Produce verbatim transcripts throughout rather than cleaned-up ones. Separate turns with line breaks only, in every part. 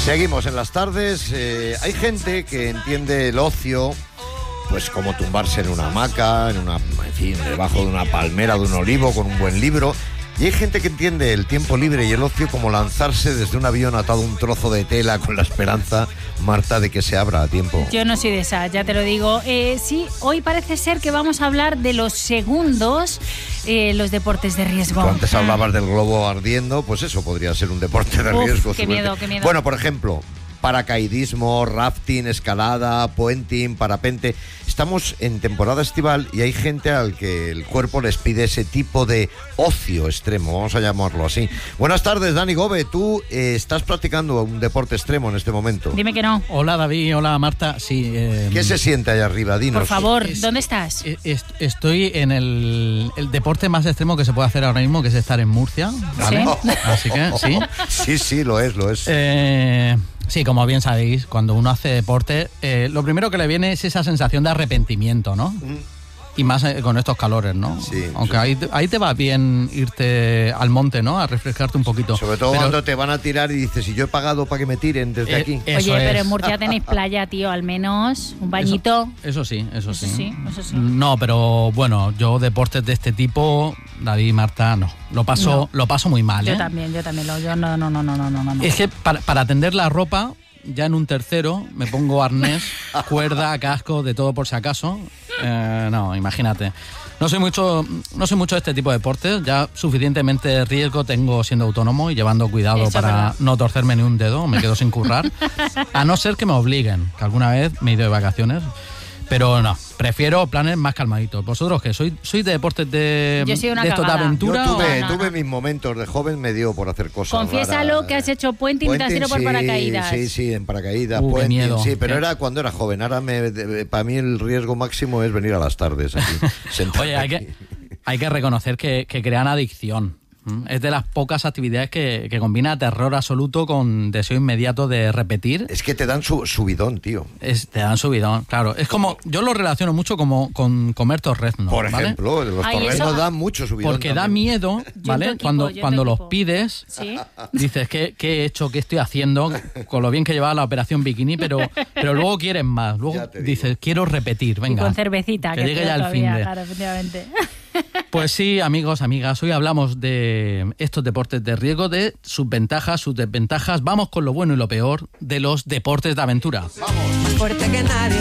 Seguimos en las tardes. Eh, hay gente que entiende el ocio pues como tumbarse en una hamaca, en una, en fin, debajo de una palmera, de un olivo, con un buen libro. Y hay gente que entiende el tiempo libre y el ocio como lanzarse desde un avión atado a un trozo de tela con la esperanza, Marta, de que se abra a tiempo.
Yo no soy de esas, ya te lo digo. Eh, sí, hoy parece ser que vamos a hablar de los segundos, eh, los deportes de riesgo.
Tú antes hablabas del globo ardiendo, pues eso podría ser un deporte de
Uf,
riesgo.
qué miedo, qué miedo.
Bueno, por ejemplo, paracaidismo, rafting, escalada, puenting, parapente. Estamos en temporada estival y hay gente al que el cuerpo les pide ese tipo de ocio extremo, vamos a llamarlo así. Buenas tardes, Dani Gobe. Tú eh, estás practicando un deporte extremo en este momento.
Dime que no.
Hola, David. Hola, Marta. Sí. Eh,
¿Qué se siente allá arriba? Dinos.
Por favor,
es,
¿dónde estás?
Es, estoy en el, el deporte más extremo que se puede hacer ahora mismo, que es estar en Murcia. ¿Vale?
¿Sí?
Así que, sí.
Sí, sí, lo es, lo es.
Eh... Sí, como bien sabéis, cuando uno hace deporte, eh, lo primero que le viene es esa sensación de arrepentimiento, ¿no? Mm. Y más eh, con estos calores, ¿no?
Sí.
Aunque
sí.
Ahí, ahí te va bien irte al monte, ¿no? A refrescarte un poquito.
Sobre todo
pero,
cuando te van a tirar y dices, ¿y yo he pagado para que me tiren desde
eh,
aquí?
Eso
Oye,
es.
pero en Murcia tenéis playa, tío, al menos un bañito.
Eso, eso sí, eso,
Eso
sí.
sí, eso sí.
No, pero bueno, yo deportes de este tipo, David y Marta, no. Lo paso,
No.
lo paso muy mal, ¿eh?
Yo también, yo también. Lo, yo no, no, no, no, no, no, no.
Es que para, para tender la ropa, ya en un tercero me pongo arnés, cuerda, casco, de todo por si acaso. Eh, no, imagínate. No soy mucho, no soy mucho de este tipo de deportes. Ya suficientemente riesgo tengo siendo autónomo y llevando cuidado
Eso
para
verdad.
no torcerme ni un dedo. Me quedo sin currar. A no ser que me obliguen, que alguna vez me he ido de vacaciones. Pero no, prefiero planes más calmaditos. ¿Vosotros qué? ¿Sois, sois de deportes de,
Yo soy una
de estos de
cagada.
aventura?
Yo tuve,
No, no,
tuve
no.
mis momentos de joven, me dio por hacer cosas
Confiésalo
raras.
que has hecho puenting y te has tirado por
sí,
paracaídas.
Sí, sí, en paracaídas,
Uh, qué
puenting,
miedo.
sí, pero
¿Qué?
era cuando era joven. Ahora me, de- para mí el riesgo máximo es venir a las tardes aquí. sentado
Oye, hay
aquí.
que, hay que reconocer que, que crean adicción. ¿Mm? Es de las pocas actividades que, que combina terror absoluto con deseo inmediato de repetir.
Es que te dan su subidón, tío.
Es, te dan subidón, claro. Es como, yo lo relaciono mucho como con comer torreznos,
Por
¿vale?
ejemplo, los
Ay,
torreznos
eso-
dan mucho subidón.
Porque da
también.
miedo,
Yo en
¿vale?
tu equipo,
cuando
yo en
cuando
tu
los
equipo.
pides,
Sí.
dices, ¿qué, ¿qué he hecho? ¿Qué estoy haciendo? Con lo bien que llevaba la operación bikini, pero, pero luego quieres más. Luego
Ya te digo.
dices, quiero repetir,
Y
venga.
con cervecita,
que
que,
llegue
peor
ya el
todavía,
fin de...
claro, efectivamente.
Pues sí, amigos, amigas, hoy hablamos de estos deportes de riesgo, de sus ventajas, sus desventajas. Vamos con lo bueno y lo peor de los deportes de aventura.
Más fuerte que nadie,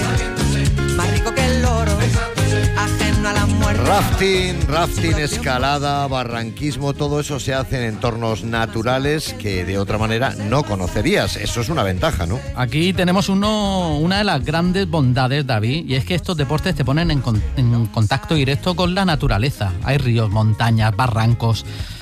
más rico que el oro, ajeno a la muerte.
Rafting, rafting, escalada, barranquismo, todo eso se hace en entornos naturales que de otra manera no conocerías. Eso es una ventaja, ¿no?
Aquí tenemos uno, una de las grandes bondades, David, y es que estos deportes te ponen en, con- en contacto directo con la naturaleza. Hay ríos, montañas, barrancos,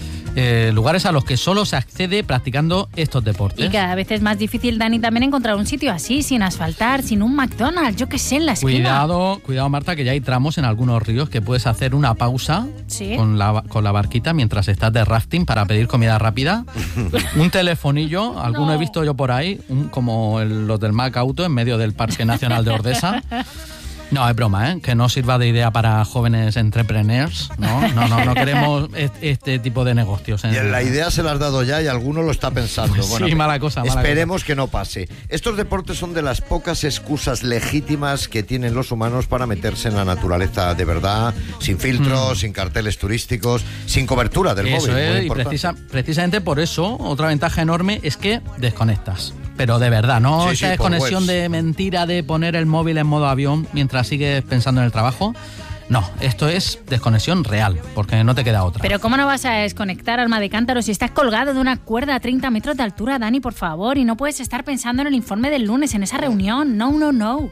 eh, lugares a los que solo se accede practicando estos deportes.
Y cada vez es más difícil, Dani, también encontrar un sitio así, sin asfaltar, sin un McDonald's, yo qué sé, en la esquina.
Cuidado, cuidado, Marta, que ya hay tramos en algunos ríos que puedes hacer una pausa
Sí.
con, la, con la barquita mientras estás de rafting para pedir comida rápida. Un telefonillo, alguno
No.
he visto yo por ahí, un- como el- los del Mac Auto en medio del Parque Nacional de Ordesa. No, es broma, ¿eh? Que no sirva de idea para jóvenes entrepreneurs, ¿no? No, no, no queremos est- este tipo de negocios. ¿eh?
Y en la idea se la has dado ya y alguno lo está pensando.
Pues sí, mala cosa, mala
esperemos que no pase. Estos deportes son de las pocas excusas legítimas que tienen los humanos para meterse en la naturaleza de verdad, sin filtros, sin carteles turísticos, sin cobertura del
Mm. Eso
móvil. muy
es, y
importante.
precisa- precisamente por eso, otra ventaja enorme es que desconectas. Pero de verdad, no
Sí,
esa
sí, por
desconexión
webs.
de mentira de poner el móvil en modo avión mientras sigues pensando en el trabajo. No, esto es desconexión real, porque no te queda otra.
Pero ¿cómo no vas a desconectar, alma de cántaro, si estás colgado de una cuerda a treinta metros de altura, Dani, por favor? Y no puedes estar pensando en el informe del lunes, en esa reunión. No, no, no.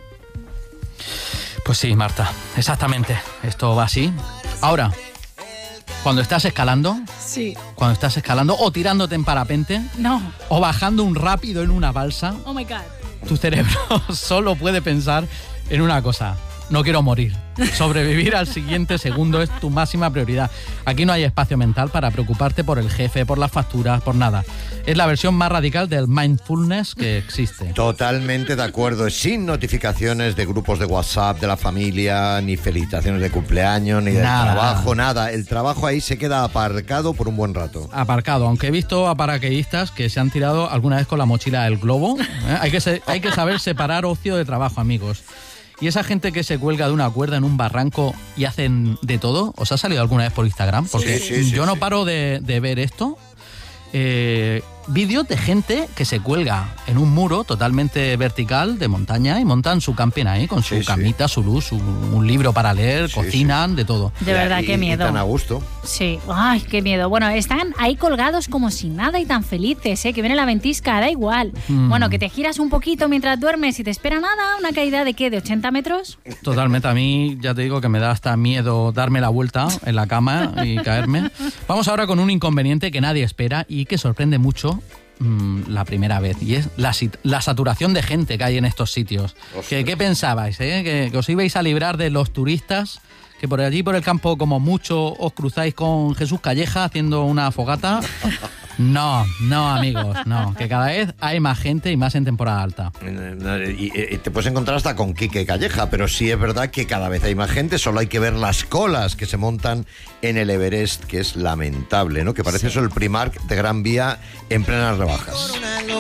Pues sí, Marta, exactamente. Esto va así. Ahora, cuando estás escalando,
Sí.
cuando estás escalando o tirándote en parapente
No.
o bajando un rápido en una balsa,
Oh my God.
tu cerebro solo puede pensar en una cosa. no quiero morir. Sobrevivir al siguiente segundo es tu máxima prioridad. Aquí no hay espacio mental para preocuparte por el jefe, por las facturas, por nada. Es la versión más radical del mindfulness que existe.
Totalmente de acuerdo. Sin notificaciones de grupos de WhatsApp, de la familia, ni felicitaciones de cumpleaños, ni del
Nada.
trabajo, nada. El trabajo ahí se queda aparcado por un buen rato.
Aparcado, aunque he visto a paracaidistas que se han tirado alguna vez con la mochila del globo. ¿eh? Hay que se- hay que saber separar ocio de trabajo, amigos. Y esa gente que se cuelga de una cuerda en un barranco y hacen de todo, ¿os ha salido alguna vez por Instagram? Porque
Sí, sí, sí,
yo no
sí.
paro de, de ver esto. Eh, vídeos de gente que se cuelga en un muro totalmente vertical de montaña y montan su camping ahí con su
Sí, sí.
camita, su luz, su- un libro para leer,
Sí,
cocinan, de todo.
De verdad,
Y-
qué
y
miedo.
tan a gusto.
Sí, ay, qué miedo. Bueno, están ahí colgados como si nada y tan felices, ¿eh? Que viene la ventisca, da igual.
Mm.
Bueno, que te giras un poquito mientras duermes y te espera nada, una caída de qué, de ochenta metros.
Totalmente, a mí ya te digo que me da hasta miedo darme la vuelta en la cama y caerme. Vamos ahora con un inconveniente que nadie espera y que sorprende mucho mm, la primera vez, y es la, sit- la saturación de gente que hay en estos sitios. ¿Qué, qué pensabais? Eh? ¿Que, que os ibais a librar de los turistas? Que por allí, por el campo, como mucho, os cruzáis con Jesús Calleja haciendo una fogata. No, no, amigos, no. Que cada vez hay más gente y más en temporada alta.
Y, y te puedes encontrar hasta con Quique Calleja, pero sí es verdad que cada vez hay más gente, solo hay que ver las colas que se montan en el Everest, que es lamentable, ¿no? Que parece eso el Primark de Gran Vía en plenas rebajas.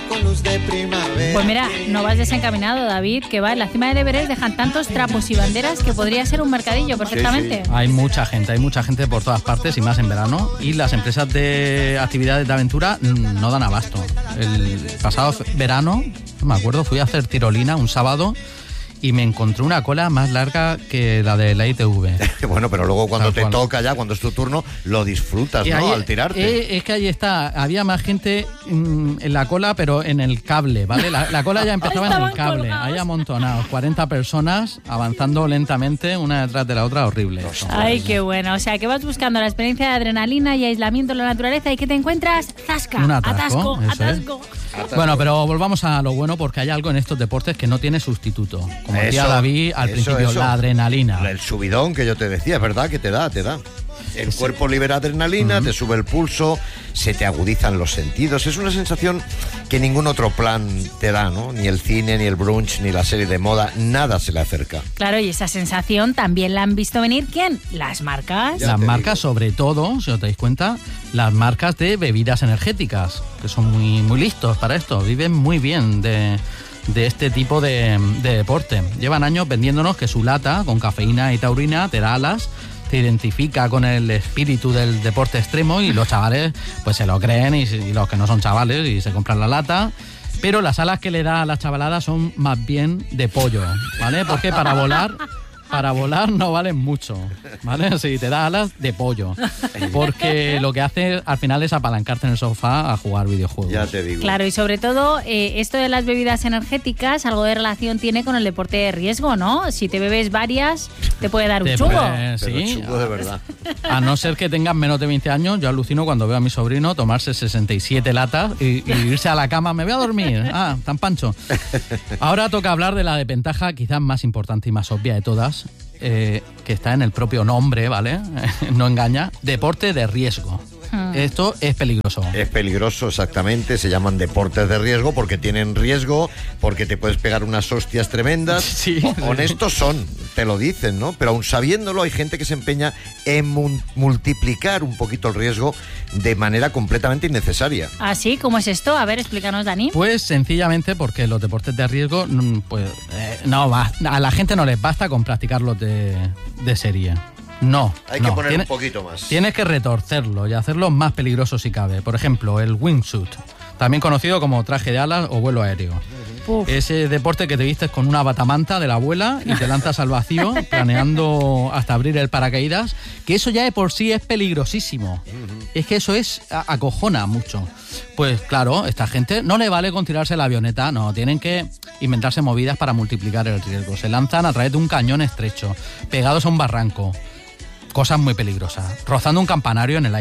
Pues mira, no vas desencaminado, David, que va en la cima del Everest, dejan tantos trapos y banderas que podría ser un mercadillo perfectamente.
Hay mucha gente, hay mucha gente por todas partes y más en verano, y las empresas de actividades de aventura mm, no dan abasto. El pasado fe- verano, no me acuerdo, fui a hacer tirolina un sábado y me encontré una cola más larga que la de la I T V.
Bueno, pero luego cuando
Tal
te
cual.
toca ya, cuando es tu turno, lo disfrutas,
Y
¿no?
ahí-
Al tirarte.
eh, es que ahí está, había más gente mm, en la cola, pero en el cable, ¿vale? La, la cola ya empezaba en el
Estaban
cable,
colgados.
ahí amontonados, cuarenta personas avanzando lentamente, una detrás de la otra, horrible. eso.
Ay, qué bueno. O sea, que vas buscando la experiencia de adrenalina y aislamiento en la naturaleza y ¿qué te encuentras? ¡Zasca!
Un atasco,
atasco,
eso es.
atasco.
Bueno, pero volvamos a lo bueno, porque hay algo en estos deportes que no tiene sustituto. Como decía
Eso,
David al
eso,
principio,
eso.
la adrenalina.
El subidón que yo te decía, es verdad que te da, te da. El cuerpo libera adrenalina, te sube el pulso, se te agudizan los sentidos. Es una sensación que ningún otro plan te da, ¿no? Ni el cine, ni el brunch, ni la serie de moda, nada se le acerca.
Claro, y esa sensación también la han visto venir, ¿quién? Las marcas.
Ya
Las
te
marcas,
digo.
sobre todo, si os dais cuenta, las marcas de bebidas energéticas, que son muy, muy listos para esto, viven muy bien de, de este tipo de, de deporte. Llevan años vendiéndonos que su lata, con cafeína y taurina, te da alas, te identifica con el espíritu del deporte extremo, y los chavales pues se lo creen, y, y los que no son chavales y se compran la lata. Pero las alas que le da a las chavaladas son más bien de pollo, ¿vale? Porque para volar, para volar no valen mucho, ¿vale? Si te da alas, de pollo. Porque lo que hace al final es apalancarte en el sofá a jugar videojuegos.
Ya te digo.
Claro, y sobre todo, eh, esto de las bebidas energéticas, algo de relación tiene con el deporte de riesgo, ¿no? Si te bebes varias, te puede dar un
Te
chugo.
puede-
Pero
sí,
chungo de verdad.
a no ser que tengas menos de veinte años, yo alucino cuando veo a mi sobrino tomarse sesenta y siete latas y, y irse a la cama, me voy a dormir, ah, tan pancho. Ahora toca hablar de la desventaja quizás más importante y más obvia de todas, eh, que está en el propio nombre, ¿vale? No engaña, deporte de riesgo. Esto es peligroso.
Es peligroso, exactamente. Se llaman deportes de riesgo porque tienen riesgo, porque te puedes pegar unas hostias tremendas.
Sí,
O-
sí.
Honestos son, te lo dicen, ¿no? Pero aún sabiéndolo, hay gente que se empeña en mun- multiplicar un poquito el riesgo de manera completamente innecesaria.
¿Así? ¿Cómo es esto? A ver, explícanos, Dani.
Pues sencillamente porque los deportes de riesgo, mm, pues eh, no va, a la gente no les basta con practicarlos de, de serie. No.
Hay
no.
que poner
Tiene-
un poquito más.
Tienes que retorcerlo y hacerlo más peligroso si cabe. Por ejemplo, el wingsuit, también conocido como traje de alas o vuelo aéreo.
Uf.
Ese deporte que te vistes con una batamanta de la abuela y te lanzas al vacío, planeando hasta abrir el paracaídas, que eso ya de por sí es peligrosísimo. Es que eso es a- acojona mucho. Pues claro, esta gente no le vale con tirarse la avioneta, no, tienen que inventarse movidas para multiplicar el riesgo. Se lanzan a través de un cañón estrecho, pegados a un barranco. Cosas muy peligrosas, rozando un campanario en el aire,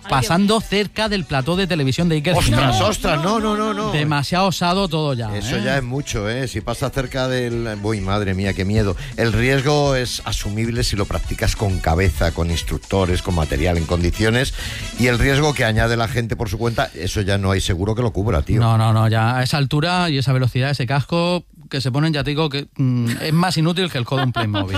pasando cerca del plató de televisión de Iker
Ostras,
Jiménez.
ostras, no, no, no, no.
Demasiado osado todo ya.
Eso
¿eh?
ya es mucho, ¿eh? Si pasa cerca del... Uy, madre mía, qué miedo. El riesgo es asumible si lo practicas con cabeza, con instructores, con material en condiciones. Y el riesgo que añade la gente por su cuenta, eso ya no hay seguro que lo cubra, tío.
No, no, no, ya a esa altura y esa velocidad, ese casco que se ponen, ya te digo que mm, es más inútil que el codo de un Playmobil.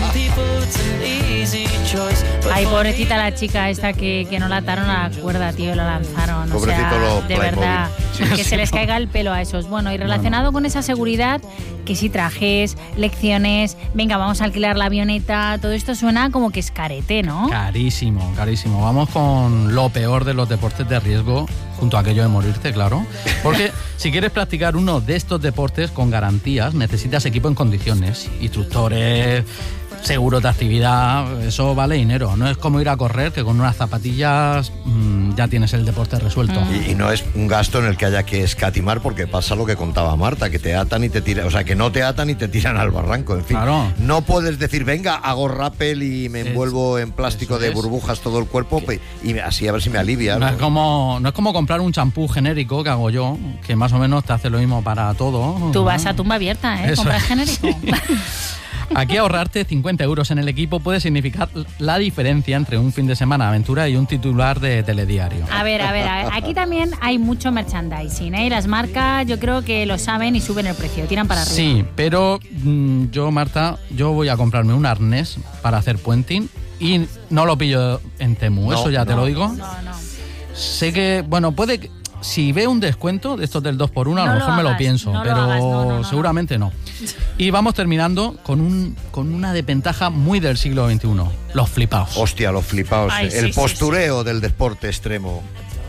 Ay, pobrecita la chica esta que, que no la ataron a la cuerda, tío, la lanzaron.
Pobrecito
o sea,
los
de
Playmobil.
verdad,
Sí,
que
sí.
se les caiga el pelo a esos. Bueno, y relacionado con esa seguridad, que si trajes, lecciones, venga, vamos a alquilar la avioneta, todo esto suena como que es carete, ¿no?
Carísimo, carísimo. Vamos con lo peor de los deportes de riesgo, junto a aquello de morirte, claro. Porque si quieres practicar uno de estos deportes con garantías, necesitas equipo en condiciones, instructores, seguros de actividad, eso vale dinero. No es como ir a correr, que con unas zapatillas mmm, ya tienes el deporte resuelto.
Mm.
Y, y no es un gasto en el que haya que escatimar, porque pasa lo que contaba Marta, que te atan y te tiran, o sea, que no te atan y te tiran al barranco, en fin.
Claro.
No puedes decir, venga, hago rappel y me
Es-
envuelvo en plástico
eso
de
es.
burbujas todo el cuerpo pe- y así a ver si me alivia.
No
¿no?
es como, no es como comprar un champú genérico que hago yo, que más o menos te hace lo mismo para todo.
Tú vas a tumba abierta, ¿eh?
Eso
Compras
es.
genérico.
Aquí ahorrarte cincuenta euros en el equipo puede significar la diferencia entre un fin de semana de aventura y un titular de telediario.
A ver, a ver, a ver, aquí también hay mucho merchandising, ¿eh? Y las marcas yo creo que lo saben y suben el precio, tiran para arriba.
Sí, pero mm, yo, Marta, yo voy a comprarme un arnés para hacer puenting y no lo pillo en Temu,
No,
eso ya te
no.
lo digo.
No, no.
Sé que, bueno, puede que... Si veo un descuento de estos del dos por uno, a
No
lo
lo
mejor me lo
hagas,
pienso,
no lo
pero
hagas, no, no, no,
seguramente no. Y vamos terminando con, un, con una desventaja muy del siglo veintiuno, los flipaos.
Hostia, los flipaos.
Ay,
el
sí, sí,
postureo del deporte extremo.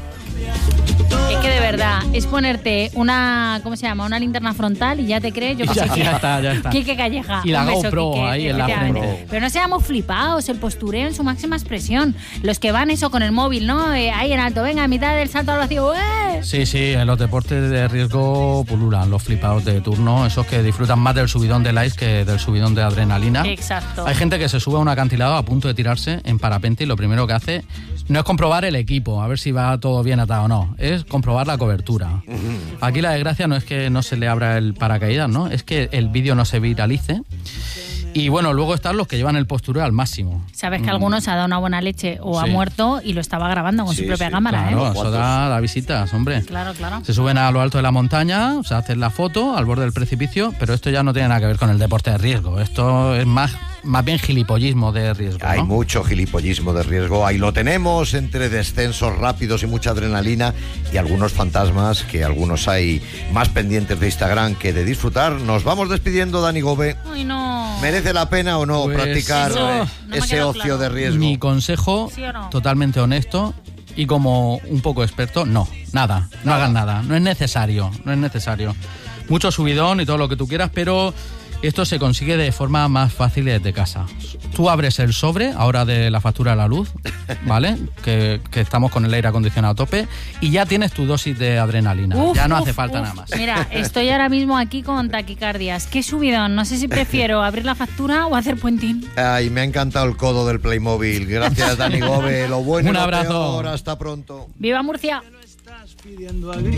Es que de verdad, es ponerte una, ¿cómo se llama? Una linterna frontal y ya te crees, yo
Y
que
ya-
sé qué.
ya está, ya está.
Quique Calleja.
Y la
Un beso,
GoPro
Quique,
ahí en la
efectivamente.
frente.
Pero no seamos flipados, el postureo en su máxima expresión. Los que van eso con el móvil, ¿no? Eh, ahí en alto, venga, a mitad del salto al vacío, ¡eh!
Sí, sí, en los deportes de riesgo pululan los flipados de turno, esos que disfrutan más del subidón de likes que del subidón de adrenalina.
Exacto.
Hay gente que se sube a un acantilado a punto de tirarse en parapente y lo primero que hace no es comprobar el equipo, a ver si va todo bien atado o no, es comprobar la cobertura. Aquí la desgracia no es que no se le abra el paracaídas, ¿no? Es que el vídeo no se viralice. Y bueno, luego están los que llevan el postureo al máximo.
Sabes que algunos ha dado una buena leche o ha
Sí.
muerto y lo estaba grabando con
Sí,
su propia
sí,
cámara,
Claro,
¿eh?
eso da, da visitas, hombre.
Claro, claro.
Se suben a lo alto de la montaña, se hacen la foto al borde del precipicio, pero esto ya no tiene nada que ver con el deporte de riesgo. Esto es más, más bien gilipollismo de riesgo,
Hay
¿no?
mucho gilipollismo de riesgo. Ahí lo tenemos entre descensos rápidos y mucha adrenalina y algunos fantasmas que algunos hay más pendientes de Instagram que de disfrutar. Nos vamos despidiendo, Dani Gobe.
Uy, no.
¿Merece la pena o no
Pues
practicar
eso,
eh,
no me ha
ese
quedado
ocio
claro.
de riesgo?
Mi consejo,
¿Sí o no?
totalmente honesto y como un poco experto, no, nada, no hagan nada, no es necesario, no es necesario. Mucho subidón y todo lo que tú quieras, pero esto se consigue de forma más fácil desde casa. Tú abres el sobre, ahora de la factura de la luz, ¿vale? Que, que estamos con el aire acondicionado a tope y ya tienes tu dosis de adrenalina.
Uf,
ya no
uf,
hace falta
uf.
nada más.
Mira, estoy ahora mismo aquí con taquicardias. Qué subidón. No sé si prefiero abrir la factura o hacer puentín.
Ay, me ha encantado el codo del Playmobil. Gracias, Dani Gobe. Lo bueno y
Un
lo
abrazo.
peor. Hasta pronto.
¡Viva Murcia!
Pidiendo a gritos